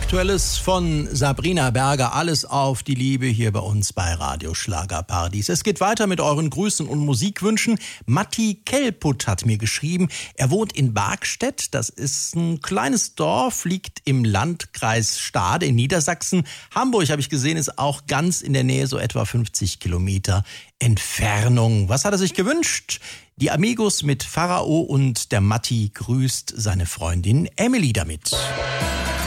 Aktuelles von Sabrina Berger, alles auf die Liebe hier bei uns bei Radio Schlagerparadies. Es geht weiter mit euren Grüßen und Musikwünschen. Matti Kelput hat mir geschrieben, er wohnt in Bargstedt, das ist ein kleines Dorf, liegt im Landkreis Stade in Niedersachsen. Hamburg, habe ich gesehen, ist auch ganz in der Nähe, so etwa 50 Kilometer Entfernung. Was hat er sich gewünscht? Die Amigos mit Pharao und der Matti grüßt seine Freundin Emily damit.